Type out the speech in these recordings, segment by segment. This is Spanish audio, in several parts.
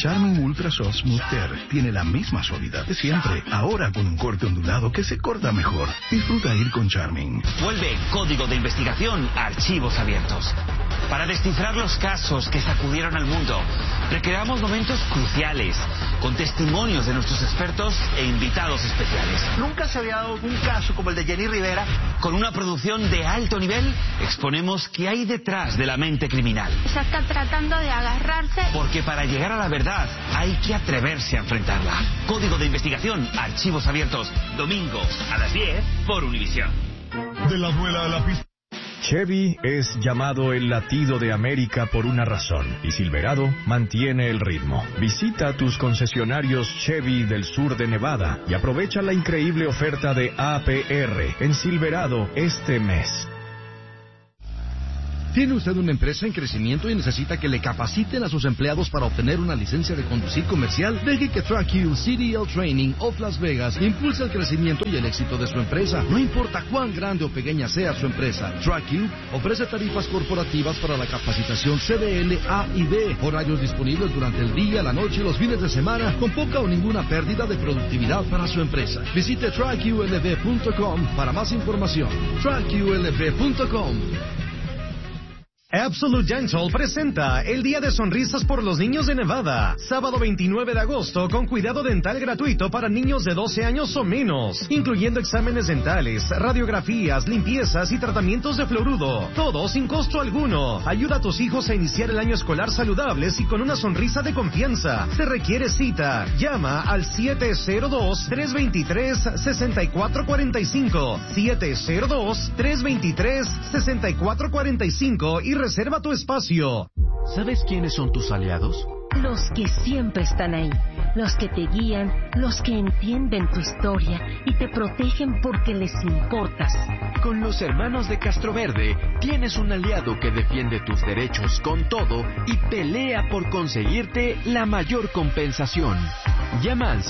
Charmin Ultra Soft Smooth Care tiene la misma suavidad de siempre, ahora con un corte ondulado que se corta mejor. Disfruta ir con Charmin. Vuelve Código de Investigación a Archivos Abiertos. Para descifrar los casos que sacudieron al mundo, recreamos momentos cruciales, con testimonios de nuestros expertos e invitados especiales. Nunca se había dado un caso como el de Jenny Rivera. Con una producción de alto nivel, exponemos qué hay detrás de la mente criminal. Se está tratando de agarrarse. Porque para llegar a la verdad, hay que atreverse a enfrentarla. Código de Investigación, Archivos Abiertos, domingos a las 10 por Univisión. De la abuela a la pista. Chevy es llamado el latido de América por una razón, y Silverado mantiene el ritmo. Visita tus concesionarios Chevy del sur de Nevada y aprovecha la increíble oferta de APR en Silverado este mes. ¿Tiene usted una empresa en crecimiento y necesita que le capaciten a sus empleados para obtener una licencia de conducir comercial? Deje que TrackU CDL Training of Las Vegas impulse el crecimiento y el éxito de su empresa. No importa cuán grande o pequeña sea su empresa, TrackU ofrece tarifas corporativas para la capacitación CDL A y B, horarios disponibles durante el día, la noche y los fines de semana, con poca o ninguna pérdida de productividad para su empresa. Visite TrackULV.com para más información. TrackULV.com. Absolute Dental presenta el Día de Sonrisas por los Niños de Nevada, sábado 29 de agosto, con cuidado dental gratuito para niños de 12 años o menos, incluyendo exámenes dentales, radiografías, limpiezas y tratamientos de fluoruro, todo sin costo alguno. Ayuda a tus hijos a iniciar el año escolar saludables y con una sonrisa de confianza. Se requiere cita. Llama al 702-323-6445, 702-323-6445 y reserva tu espacio. ¿Sabes quiénes son tus aliados? Los que siempre están ahí, los que te guían, los que entienden tu historia y te protegen porque les importas. Con los hermanos de Castroverde tienes un aliado que defiende tus derechos con todo y pelea por conseguirte la mayor compensación. Llama al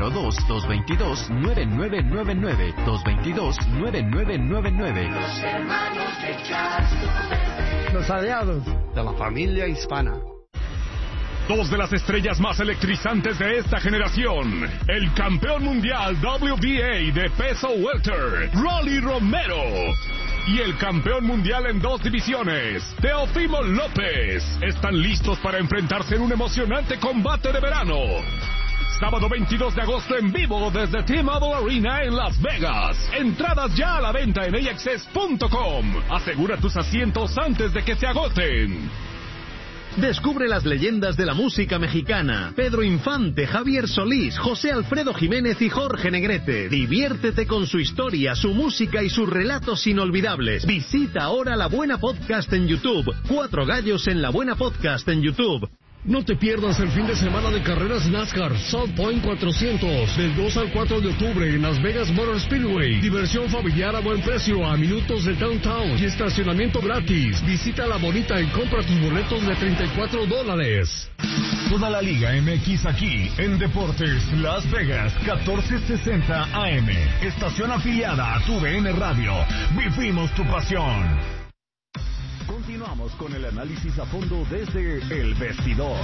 702-222-9999, 222-9999. Los hermanos de Castroverde. Los aliados de la familia hispana. Dos de las estrellas más electrizantes de esta generación. El campeón mundial WBA de peso welter, Rolly Romero. Y el campeón mundial en 2 divisiones, Teófimo López. Están listos para enfrentarse en un emocionante combate de verano. Sábado 22 de agosto en vivo desde T-Mobile Arena en Las Vegas. Entradas ya a la venta en AXS.com. Asegura tus asientos antes de que se agoten. Descubre las leyendas de la música mexicana. Pedro Infante, Javier Solís, José Alfredo Jiménez y Jorge Negrete. Diviértete con su historia, su música y sus relatos inolvidables. Visita ahora La Buena Podcast en YouTube. 4 gallos en La Buena Podcast en YouTube. No te pierdas el fin de semana de carreras NASCAR South Point 400 del 2 al 4 de octubre en Las Vegas Motor Speedway. Diversión familiar a buen precio a minutos de downtown y estacionamiento gratis. Visita La Bonita y compra tus boletos de $34. Toda la Liga MX aquí en Deportes Las Vegas 1460 AM. Estación afiliada a tu DN Radio. Vivimos tu pasión. Continuamos con el análisis a fondo desde El Vestidor.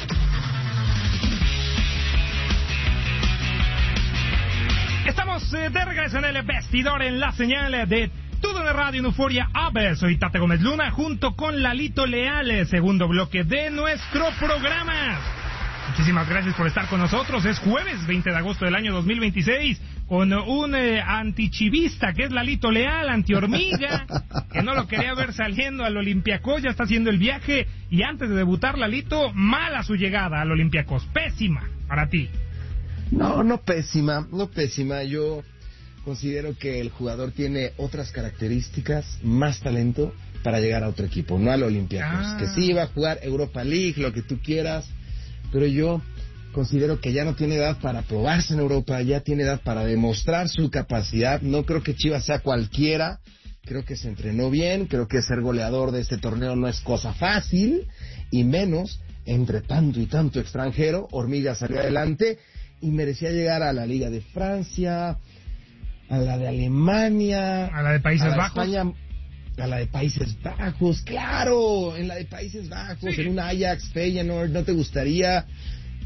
Estamos de regreso en El Vestidor en la señal de Todo de Radio en Euforia AB. Soy Tate Gómez Luna junto con Lalito Leal, segundo bloque de nuestro programa. Muchísimas gracias por estar con nosotros. Es jueves 20 de agosto del año 2026 con un antichivista que es Lalito Leal, antihormiga, que no lo quería ver saliendo al Olympiacos, ya está haciendo el viaje y antes de debutar Lalito, mala su llegada al Olympiacos, pésima para ti. No pésima. Yo considero que el jugador tiene otras características, más talento para llegar a otro equipo, no al Olympiacos. Que sí va a jugar Europa League, lo que tú quieras, pero yo considero que ya no tiene edad para probarse en Europa, ya tiene edad para demostrar su capacidad. No creo que Chivas sea cualquiera, creo que se entrenó bien, creo que ser goleador de este torneo no es cosa fácil, y menos entre tanto y tanto extranjero. Hormiga salió adelante y merecía llegar a la Liga de Francia, a la de Alemania, a la de Países Bajos, España, a la de Países Bajos, claro, en la de Países Bajos, sí. En un Ajax, Feyenoord, ¿no te gustaría?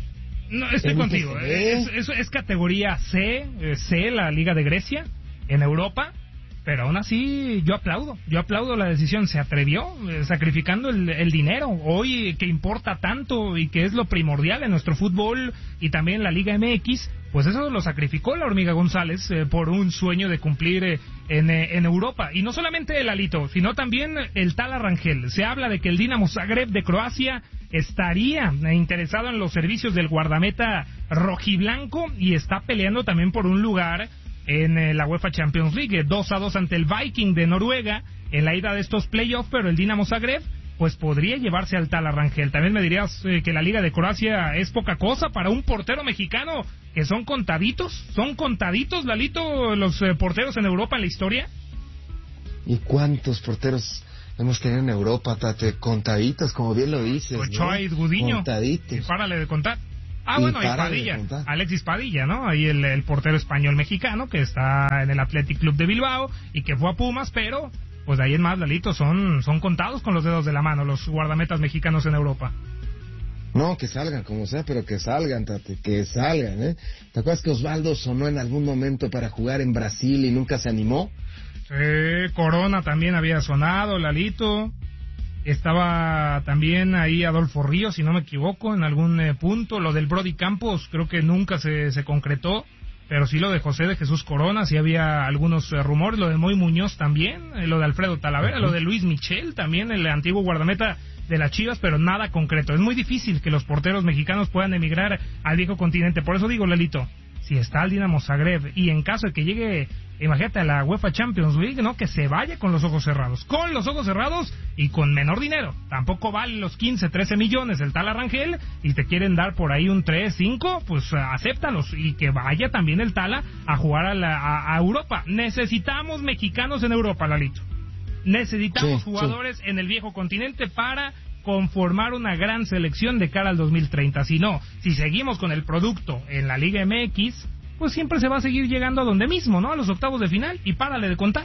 No, estoy contigo. Es categoría C, la Liga de Grecia, en Europa. Pero aún así, yo aplaudo la decisión. Se atrevió, sacrificando el dinero, hoy que importa tanto y que es lo primordial en nuestro fútbol y también la Liga MX, pues eso lo sacrificó la Hormiga González por un sueño de cumplir en Europa. Y no solamente el Alito, sino también el Tala Rangel. Se habla de que el Dinamo Zagreb de Croacia estaría interesado en los servicios del guardameta rojiblanco y está peleando también por un lugar en la UEFA Champions League, 2-2 ante el Viking de Noruega en la ida de estos playoffs, pero el Dinamo Zagreb pues podría llevarse al Tala Rangel. También me dirías que la Liga de Croacia es poca cosa para un portero mexicano, que son contaditos, Lalito, los porteros en Europa en la historia. ¿Y cuántos porteros hemos tenido en Europa, Tate? Contaditos, como bien lo dices, Ochoa, ¿no? Y Gudiño. Contaditos. Y párale de contar. Y Padilla, Alexis Padilla, ¿no? Ahí el portero español mexicano que está en el Athletic Club de Bilbao y que fue a Pumas, pero pues de ahí en más, Lalito, son contados con los dedos de la mano los guardametas mexicanos en Europa. No, que salgan como sea, pero que salgan, Tate, que salgan, ¿eh? ¿Te acuerdas que Osvaldo sonó en algún momento para jugar en Brasil y nunca se animó? Sí, Corona también había sonado, Lalito. Estaba también ahí Adolfo Ríos, si no me equivoco, en algún punto. Lo del Brody Campos creo que nunca se concretó, pero sí lo de José de Jesús Corona, sí había algunos rumores. Lo de Moy Muñoz también, lo de Alfredo Talavera, lo de Luis Michel también, el antiguo guardameta de las Chivas, pero nada concreto. Es muy difícil que los porteros mexicanos puedan emigrar al viejo continente. Por eso digo, Lalito, si está el Dinamo Zagreb y en caso de que llegue, imagínate, a la UEFA Champions League, ¿no? Que se vaya con los ojos cerrados y con menor dinero. Tampoco vale los 15, 13 millones el Tala Rangel y te quieren dar por ahí un 3, 5, pues acéptalos y que vaya también el Tala a jugar a Europa. Necesitamos mexicanos en Europa, Lalito. Necesitamos jugadores en el viejo continente para conformar una gran selección de cara al 2030. Si no, si seguimos con el producto en la Liga MX, pues siempre se va a seguir llegando a donde mismo, ¿no? A los octavos de final y párale de contar.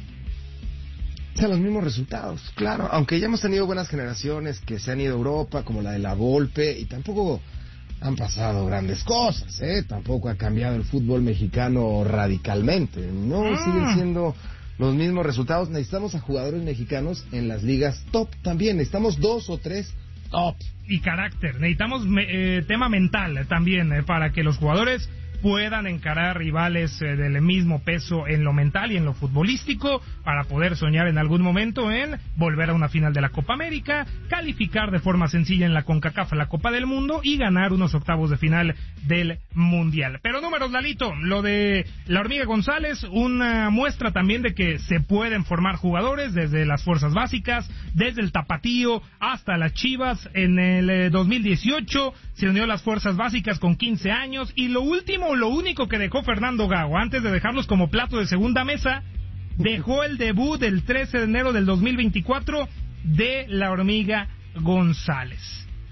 O sea, los mismos resultados, claro. Aunque ya hemos tenido buenas generaciones que se han ido a Europa, como la de la Volpe, y tampoco han pasado grandes cosas, ¿eh? Tampoco ha cambiado el fútbol mexicano radicalmente, ¿no? Siguen siendo los mismos resultados. Necesitamos a jugadores mexicanos en las ligas top también. Necesitamos 2 o 3 top. Y carácter. Necesitamos tema mental también para que los jugadores puedan encarar rivales del mismo peso en lo mental y en lo futbolístico, para poder soñar en algún momento en volver a una final de la Copa América, calificar de forma sencilla en la CONCACAF la Copa del Mundo y ganar unos octavos de final del Mundial. Pero números, Lalito, lo de la Hormiga González, una muestra también de que se pueden formar jugadores desde las fuerzas básicas, desde el Tapatío hasta las Chivas. En el 2018 se unió a las fuerzas básicas con 15 años y lo único que dejó Fernando Gago, antes de dejarlos como plato de segunda mesa, dejó el debut del 13 de enero del 2024 de la Hormiga González.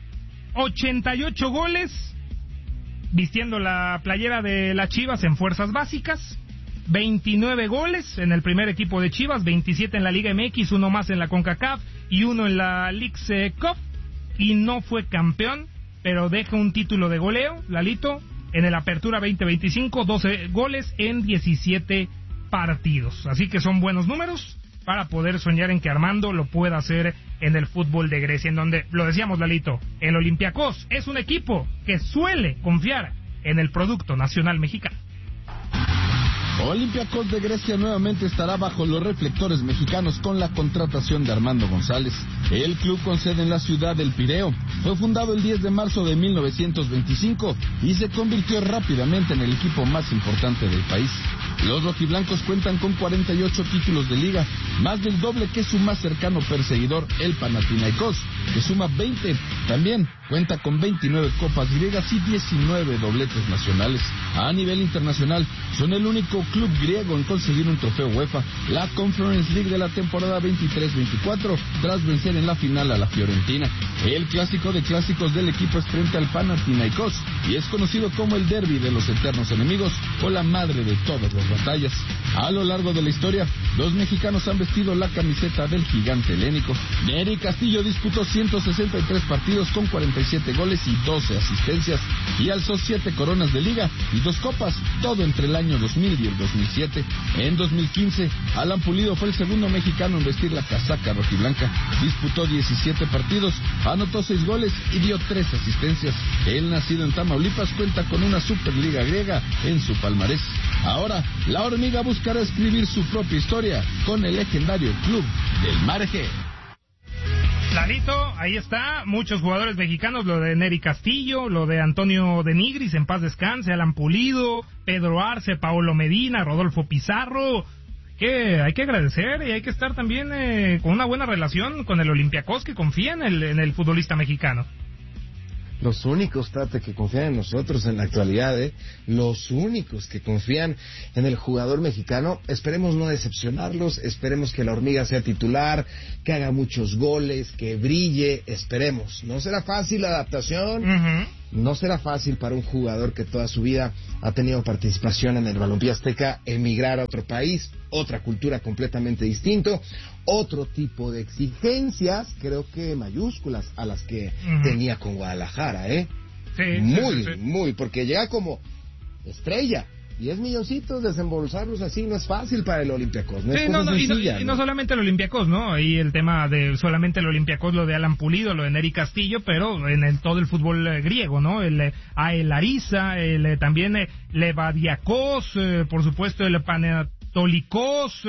88 goles, vistiendo la playera de las Chivas en fuerzas básicas, 29 goles en el primer equipo de Chivas, 27 en la Liga MX, uno más en la CONCACAF y uno en la Leagues Cup, y no fue campeón, pero deja un título de goleo, Lalito. En el Apertura 2025, 12 goles en 17 partidos. Así que son buenos números para poder soñar en que Armando lo pueda hacer en el fútbol de Grecia, en donde, lo decíamos, Lalito, el Olympiacos es un equipo que suele confiar en el producto nacional mexicano. Olympiacos de Grecia nuevamente estará bajo los reflectores mexicanos con la contratación de Armando González. El club con sede en la ciudad del Pireo fue fundado el 10 de marzo de 1925 y se convirtió rápidamente en el equipo más importante del país. Los rojiblancos cuentan con 48 títulos de liga, más del doble que su más cercano perseguidor, el Panathinaikos, que suma 20. También cuenta con 29 copas griegas y 19 dobletes nacionales. A nivel internacional, son el único club griego en conseguir un trofeo UEFA, la Conference League de la temporada 23-24, tras vencer en la final a la Fiorentina. El clásico de clásicos del equipo es frente al Panathinaikos y es conocido como el derbi de los eternos enemigos o la madre de todos los las batallas. A lo largo de la historia, los mexicanos han vestido la camiseta del gigante helénico. Nery Castillo disputó 163 partidos con 47 goles y 12 asistencias y alzó 7 coronas de liga y 2 copas, todo entre el año 2000 y el 2007. En 2015, Alan Pulido fue el segundo mexicano en vestir la casaca rojiblanca. Disputó 17 partidos, anotó 6 goles y dio 3 asistencias. El nacido en Tamaulipas cuenta con una Superliga griega en su palmarés. Ahora, la hormiga buscará escribir su propia historia con el legendario club del Marge. Lalito, ahí está, muchos jugadores mexicanos, lo de Nery Castillo, lo de Antonio de Nigris, en paz descanse, Alan Pulido, Pedro Arce, Paolo Medina, Rodolfo Pizarro, que hay que agradecer y hay que estar también con una buena relación con el Olympiacos, que confía en el futbolista mexicano. Los únicos, Tate, que confían en nosotros en la actualidad, los únicos que confían en el jugador mexicano. Esperemos no decepcionarlos, esperemos que la hormiga sea titular, que haga muchos goles, que brille, esperemos. No será fácil la adaptación, no será fácil para un jugador que toda su vida ha tenido participación en el balompié azteca, emigrar a otro país, otra cultura completamente distinto, otro tipo de exigencias, creo que mayúsculas, a las que tenía con Guadalajara, Sí, muy, porque llega como estrella. 10 milloncitos, desembolsarlos así no es fácil para el Olympiacos, no es cosa sencilla. Y no solamente el Olympiacos, ¿no? Ahí el tema de solamente el Olympiacos, lo de Alan Pulido, lo de Nery Castillo, pero en todo el fútbol griego, ¿no? El Larissa, también Levadiakos, por supuesto el Panetolikos,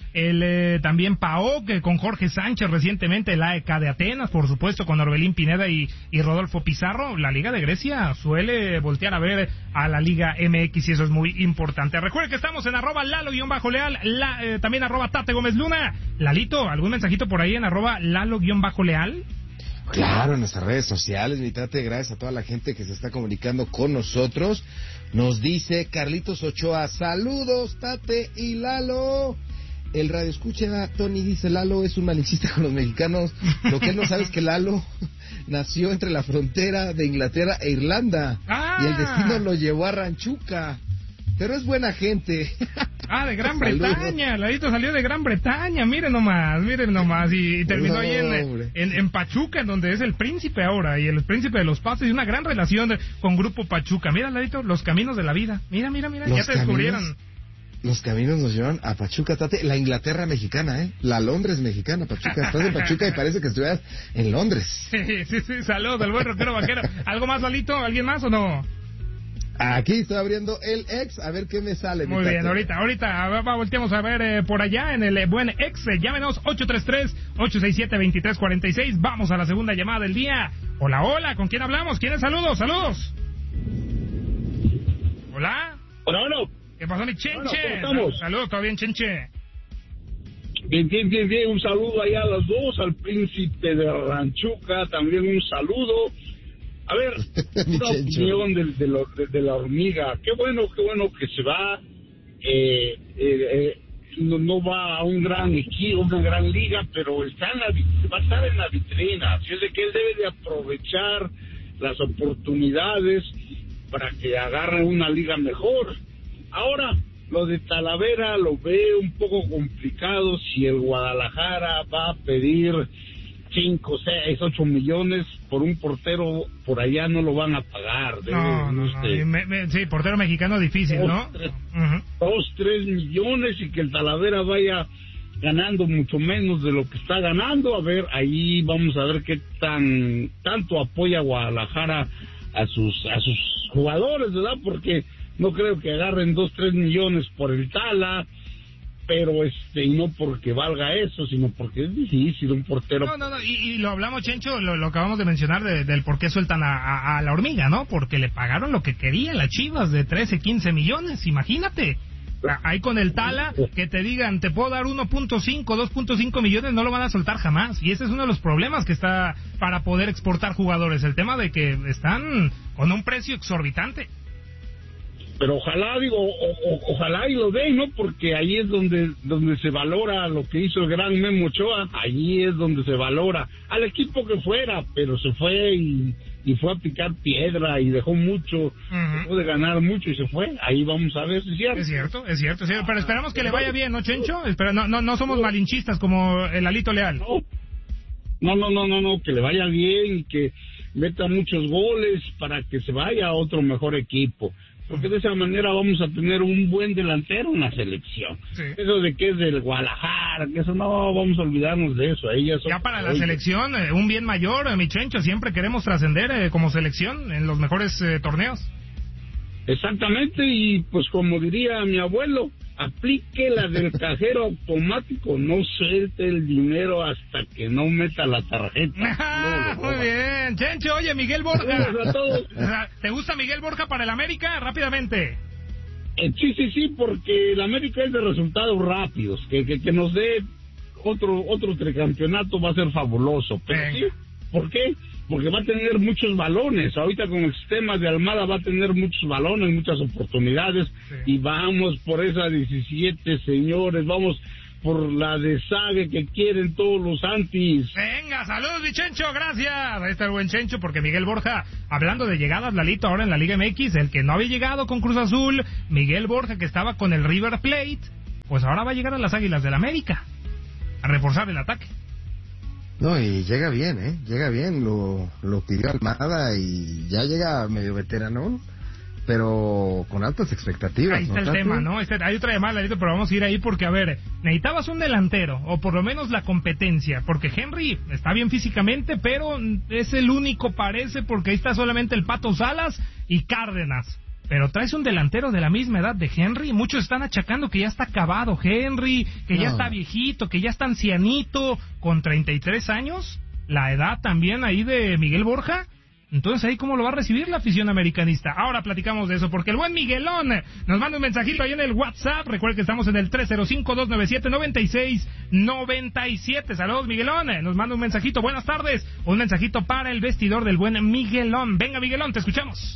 también PAOK con Jorge Sánchez recientemente, el AEK de Atenas, por supuesto, con Orbelín Pineda y Rodolfo Pizarro. La Liga de Grecia suele voltear a ver a la Liga MX y eso es muy importante. Recuerden que estamos en @Lalo_Leal, también @Tate Gómez Luna. Lalito, ¿algún mensajito por ahí en @Lalo_Leal? Claro, en nuestras redes sociales, mi Tate, gracias a toda la gente que se está comunicando con nosotros. Nos dice Carlitos Ochoa, saludos Tate y Lalo. El radio escucha, Tony dice, Lalo es un malinchista con los mexicanos. Lo que él no sabe es que Lalo nació entre la frontera de Inglaterra e Irlanda. Y el destino lo llevó a Ranchuca. Pero es buena gente. De Gran Bretaña. Lalito salió de Gran Bretaña. Miren nomás. Y terminó ahí en Pachuca, en donde es el príncipe ahora. Y el príncipe de los pases. Y una gran relación con Grupo Pachuca. Mira, Lalito, los caminos de la vida. Mira. Ya te descubrieron. Los caminos nos llevan a Pachuca, Tate. La Inglaterra mexicana, La Londres mexicana, Pachuca. Estás en Pachuca y parece que estuvieras en Londres. Sí. Saludos del buen rockero vaquero. ¿Algo más, Lalito? ¿Alguien más o no? Aquí estoy abriendo el X, a ver qué me sale. Muy bien, ahorita volteamos a ver por allá en el buen X. Llámenos 833-867-2346. Vamos a la segunda llamada del día. Hola, ¿con quién hablamos? ¿Quiénes? Saludos. Hola. Hola. ¿Qué pasó, mi Chenche? Saludos, ¿todo bien, Chenche? Bien. Un saludo allá a los dos, al príncipe de Ranchuca, también un saludo. A ver, una opinión de la hormiga. Qué bueno que se va. No va a un gran equipo, una gran liga, pero va a estar en la vitrina. Así es de que él debe de aprovechar las oportunidades para que agarre una liga mejor. Ahora, lo de Talavera lo veo un poco complicado. Si el Guadalajara va a pedir 5, 6, 8 millones por un portero, por allá no lo van a pagar. No. Sí, portero mexicano difícil, 2, 3 millones y que el Talavera vaya ganando mucho menos de lo que está ganando. A ver, ahí vamos a ver qué tanto apoya Guadalajara a sus jugadores, ¿verdad? Porque no creo que agarren 2, 3 millones por el Tala, pero y no porque valga eso, sino porque es difícil un portero. No, y lo hablamos, Chencho, lo acabamos de mencionar del por qué sueltan a la hormiga, ¿no? Porque le pagaron lo que querían las Chivas de 13, 15 millones, imagínate. Ahí con el Tala, que te digan, te puedo dar 1.5, 2.5 millones, no lo van a soltar jamás. Y ese es uno de los problemas que está para poder exportar jugadores, el tema de que están con un precio exorbitante. Pero ojalá y lo den, ¿no? Porque ahí es donde se valora lo que hizo el gran Memo Ochoa. Allí es donde se valora al equipo que fuera, pero se fue y y fue a picar piedra y dejó mucho, dejó de ganar mucho y se fue. Ahí vamos a ver si es cierto. Es cierto, pero esperamos que le vaya bien, ¿no, Chencho? No somos malinchistas como el Lalito Leal. No, que le vaya bien y que meta muchos goles para que se vaya a otro mejor equipo. Porque de esa manera vamos a tener un buen delantero en la selección. Sí. Eso de que es del Guadalajara, que eso no, vamos a olvidarnos de eso. Ya para la selección, un bien mayor, mi Chencho, siempre queremos trascender como selección en los mejores torneos. Exactamente, y pues como diría mi abuelo, aplique la del cajero automático, no suelte el dinero hasta que no meta la tarjeta. Muy bien, Chencho. Oye, Miguel Borja. ¿Te gusta Miguel Borja para el América? Rápidamente. Sí, porque el América es de resultados rápidos, que nos dé otro tricampeonato va a ser fabuloso. Pero sí, ¿por qué? Porque va a tener muchos balones. Ahorita con el sistema de Almada va a tener muchos balones, muchas oportunidades. Sí. Y vamos por esas 17, señores. Vamos por la desague que quieren todos los antis. Venga, saludos, mi Chencho, gracias. Ahí está el buen Chencho, porque Miguel Borja, hablando de llegadas, Lalito, ahora en la Liga MX, el que no había llegado con Cruz Azul, Miguel Borja, que estaba con el River Plate, pues ahora va a llegar a las Águilas del América a reforzar el ataque. No, y llega bien, llega bien, lo pidió Almada y ya llega medio veterano, pero con altas expectativas. Ahí está el tema, ¿no? Hay otra llamada, Lalito, pero vamos a ir ahí porque, a ver, necesitabas un delantero, o por lo menos la competencia, porque Henry está bien físicamente, pero es el único, parece, porque ahí está solamente el Pato Salas y Cárdenas. Pero traes un delantero de la misma edad de Henry. Muchos están achacando que ya está acabado Henry, que ya está viejito, que ya está ancianito, con 33 años. La edad también ahí de Miguel Borja. Entonces, ¿ahí cómo lo va a recibir la afición americanista? Ahora platicamos de eso, porque el buen Miguelón nos manda un mensajito ahí en el WhatsApp. Recuerden que estamos en el 305-297-9697. Saludos, Miguelón. Nos manda un mensajito. Buenas tardes. Un mensajito para el vestidor del buen Miguelón. Venga, Miguelón, te escuchamos.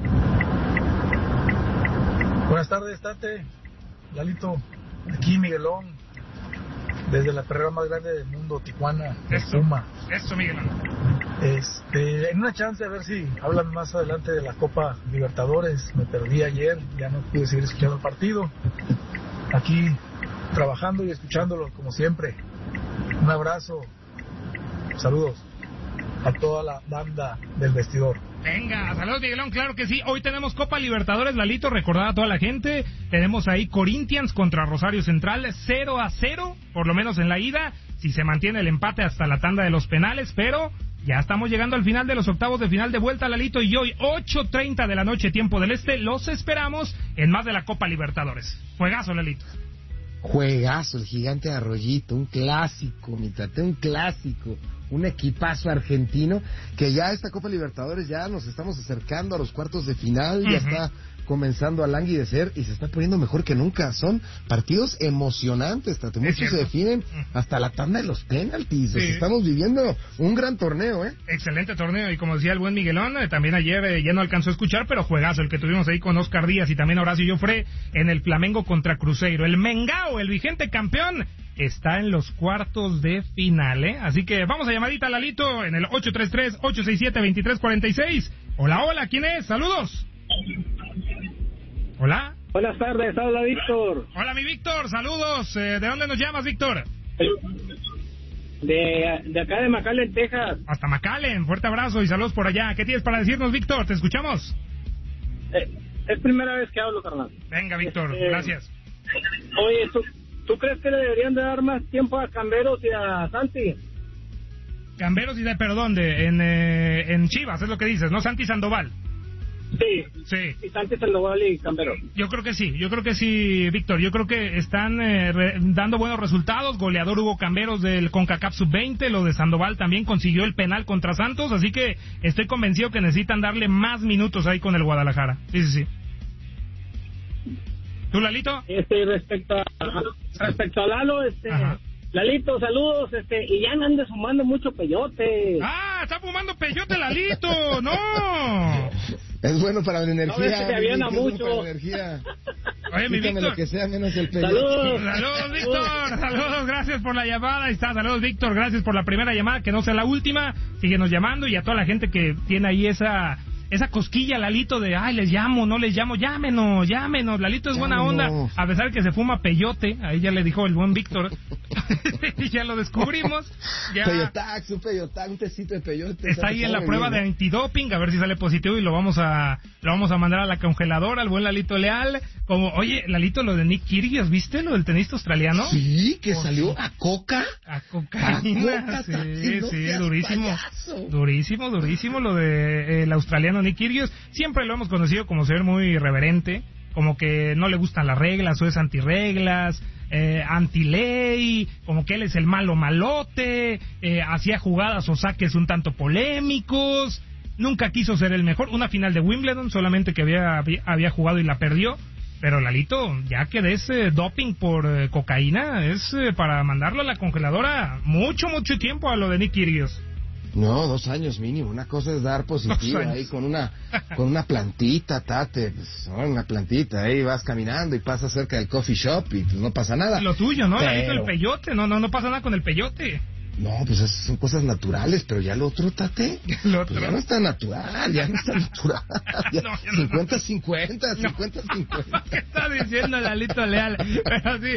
Buenas tardes, Tate, Lalito, aquí Miguelón, desde la perrera más grande del mundo, Tijuana, Puma. Eso, Miguelón. En una chance a ver si hablan más adelante de la Copa Libertadores. Me perdí ayer, ya no pude seguir escuchando el partido. Aquí trabajando y escuchándolo como siempre. Un abrazo, saludos a toda la banda del vestidor. Venga, saludos, Miguelón, claro que sí. Hoy tenemos Copa Libertadores, Lalito, recordar a toda la gente. Tenemos ahí Corinthians contra Rosario Central, 0-0, por lo menos en la ida. Si se mantiene el empate hasta la tanda de los penales, pero ya estamos llegando al final de los octavos de final de vuelta, Lalito, y hoy, 8:30 de la noche, tiempo del este, los esperamos en más de la Copa Libertadores. Juegazo, Lalito. Juegazo, el Gigante de Arroyito, un clásico, mi Tate, un clásico. Un equipazo argentino, que ya esta Copa Libertadores ya nos estamos acercando a los cuartos de final, ya está comenzando a languidecer y se está poniendo mejor que nunca. Son partidos emocionantes, muchos se definen hasta la tanda de los penaltis. Sí. Estamos viviendo un gran torneo, Excelente torneo, y como decía el buen Miguelón, también ayer ya no alcanzó a escuchar, pero juegazo el que tuvimos ahí con Oscar Díaz y también Horacio Joffre en el Flamengo contra Cruzeiro. El Mengao, el vigente campeón, está en los cuartos de final, Así que vamos a llamadita a Lalito en el 833-867-2346. Hola, ¿quién es? Saludos. Hola. Buenas tardes, habla Víctor. Hola, mi Víctor, saludos. ¿De dónde nos llamas, Víctor? De acá de McAllen, Texas. Hasta McAllen, fuerte abrazo y saludos por allá. ¿Qué tienes para decirnos, Víctor? ¿Te escuchamos? Es primera vez que hablo, carnal. Venga, Víctor, gracias. Oye, ¿tú crees que le deberían de dar más tiempo a Camberos y a Santi? Camberos y en Chivas, es lo que dices, ¿no? Santi Sandoval. Sí. Y Santi Sandoval y Camberos. Yo creo que sí, Víctor. Yo creo que están dando buenos resultados. Goleador Hugo Camberos del CONCACAF Sub-20. Lo de Sandoval también consiguió el penal contra Santos. Así que estoy convencido que necesitan darle más minutos ahí con el Guadalajara. Sí. ¿Tú, Lalito? Respecto a Lalo, Lalito, saludos, y ya no andes fumando mucho peyote. Está fumando peyote, Lalito, no. Es bueno para la energía. No, se aviona mucho. Oye, mi Víctor. Lo que sea menos el peyote. Saludos, Víctor. Saludos, gracias por la llamada. Ahí está, saludos, Víctor. Gracias por la primera llamada, que no sea la última. Síguenos llamando y a toda la gente que tiene ahí esa cosquilla, Lalito, de, ay, les llamo, no les llamo, llámenos. Lalito es buena onda, a pesar que se fuma peyote, ahí ya le dijo el buen Víctor. Ya lo descubrimos. Ya. Peyotax, un tecito de peyote. Está ahí en la prueba de antidoping, a ver si sale positivo y lo vamos a mandar a la congeladora, al buen Lalito Leal. Como, oye, Lalito, lo de Nick Kyrgios, ¿viste lo del tenista australiano? Sí, que salió a coca. A cocaína, sí, durísimo. Durísimo lo de el australiano Nick Kyrgios. Siempre lo hemos conocido como ser muy irreverente, como que no le gustan las reglas o es antirreglas, anti-ley, como que él es el malote, hacía jugadas o saques un tanto polémicos, nunca quiso ser el mejor. Una final de Wimbledon solamente que había jugado y la perdió. Pero Lalito, ya que des doping por cocaína, es para mandarlo a la congeladora mucho tiempo a lo de Nick Kyrgios. No, 2 años mínimo. Una cosa es dar positivo ahí con una plantita, tate, pues, una plantita, ahí vas caminando y pasas cerca del coffee shop y pues no pasa nada. Lo tuyo, ¿no? Lalito, el peyote, no pasa nada con el peyote. No, pues esas son cosas naturales, pero ya lo otro, tate, pues ya no está natural, Ya, 50-50. ¿Qué está diciendo Lalito Leal? Pero sí,